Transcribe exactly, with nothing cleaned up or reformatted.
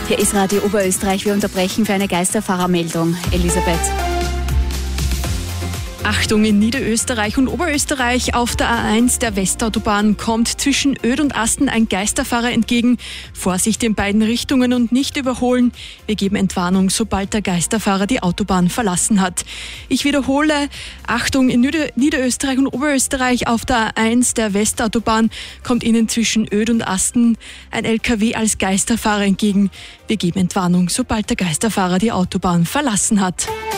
Hier ist Radio Oberösterreich. Wir unterbrechen für eine Geisterfahrermeldung. Elisabeth. Achtung, in Niederösterreich und Oberösterreich auf der A eins der Westautobahn kommt zwischen Oed und Asten ein Geisterfahrer entgegen. Vorsicht in beiden Richtungen und nicht überholen. Wir geben Entwarnung, sobald der Geisterfahrer die Autobahn verlassen hat. Ich wiederhole, Achtung, in Nieder- Niederösterreich und Oberösterreich auf der A eins der Westautobahn kommt Ihnen zwischen Oed und Asten ein L K W als Geisterfahrer entgegen. Wir geben Entwarnung, sobald der Geisterfahrer die Autobahn verlassen hat.